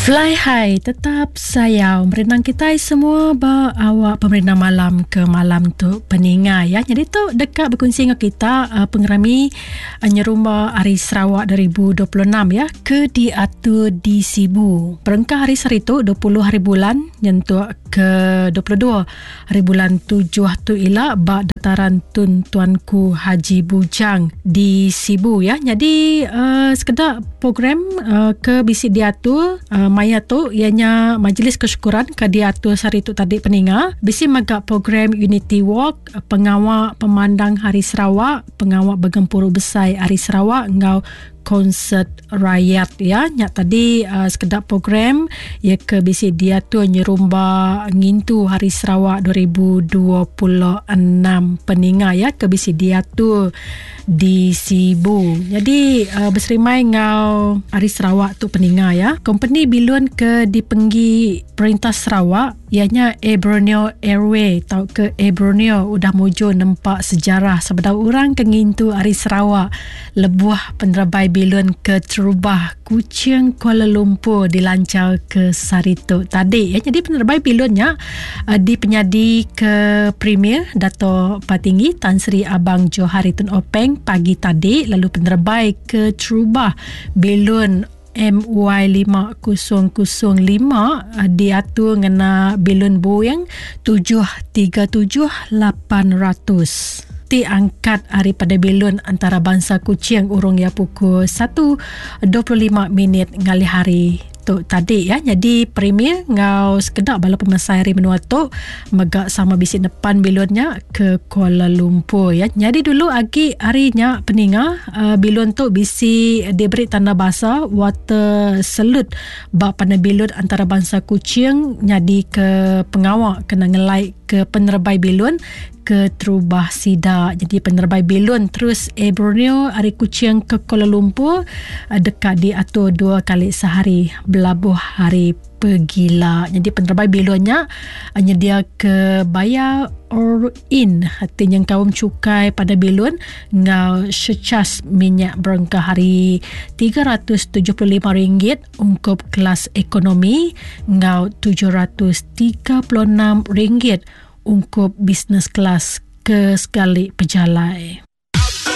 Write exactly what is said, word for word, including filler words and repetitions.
Fly high, tetap sayau. Merenang kita semua bawa pemerenang malam ke malam tu peningai ya. Jadi tu dekat berkongsi dengan kita uh, pengerami uh, nyerumba Hari Sarawak dua ribu dua puluh enam ya ke diatur di Sibu. Perengkah hari sari tu dua puluh hari bulan nyentuh ke dua puluh dua hari bulan tujuh tu ila bak dataran Tun Tuanku Haji Bujang di Sibu ya. Jadi uh, sekedar program uh, ke bisik diatur uh, maya tu ianya majlis kesyukuran ke diatur sari tu tadi peninga bisi magak program Unity Walk, pengawal pemandang Hari Sarawak, pengawal bergempuru besar Hari Sarawak ngau konsert rakyat ya. Nyak tadi uh, sekedar program ya ke bisi dia tu nyerumba ngintu Hari Sarawak dua ribu dua puluh enam peninga ya ke bisi dia tu di Sibu. Jadi uh, berserimai ngau Hari Sarawak tu peninga ya. Company bilun ke dipenggi Perintah Sarawak ianya Air Borneo Airway tau ke Air Borneo udah mujo nampak sejarah sebenarnya orang ke ngintu Hari Sarawak lebuah penerabai bilun ke Terubah Kuching Kuala Lumpur dilancar ke Saritu tadi ya. Jadi penerabai bilunnya uh, di penyadi ke Premier Dato' Patinggi Tan Sri Abang Johari Tun Openg pagi tadi, lalu penerabai ke Terubah bilun M Y lima kosong lima uh, diatur ngena bilun Boeing tujuh tiga tujuh lapan ratus. Angkat daripada bilun antarabangsa Kuching urung ya pukul satu dua puluh lima minit ngali hari tu tadi ya. Jadi premier ngau sekedar bala pemasai hari menua tu megak sama bisik depan bilunnya ke Kuala Lumpur ya. Jadi dulu agi harinya peninga uh, bilun tu bisi diberi tanda bahasa water salute bak pada bilun antarabangsa Kuching nyadi ke pengawal kena ngelai ke penerbai bilun ke Terubah Sida. Jadi penerbai bilun terus Air Borneo Hari Kuching ke Kuala Lumpur dekat diatur dua kali sehari belabuh hari pegila. Jadi penerbai bilunnya nyedia ke bayar or in artinya kaum cukai pada bilun ngau secas minyak berangka hari tiga ratus tujuh puluh lima ringgit untuk kelas ekonomi ngau tujuh ratus tiga puluh enam ringgit untuk business class ke sekali pejalai.